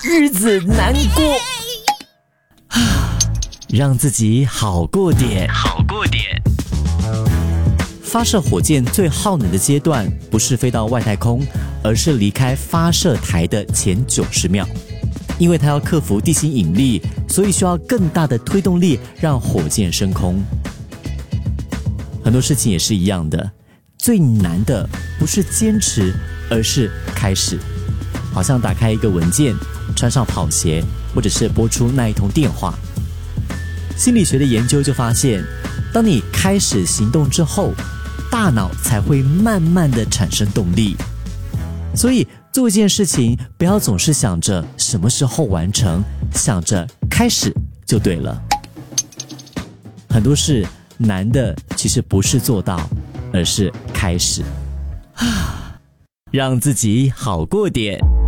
日子难过。让自己好过点，好过点。发射火箭最耗能的阶段，不是飞到外太空，而是离开发射台的前90秒。因为它要克服地心引力，所以需要更大的推动力让火箭升空。很多事情也是一样的，最难的不是坚持，而是开始。好像打开一个文件，穿上跑鞋，或者是拨出那一通电话。心理学的研究就发现，当你开始行动之后，大脑才会慢慢的产生动力。所以做一件事情，不要总是想着什么时候完成，想着开始就对了。很多事难的其实不是做到，而是开始。让自己好过点。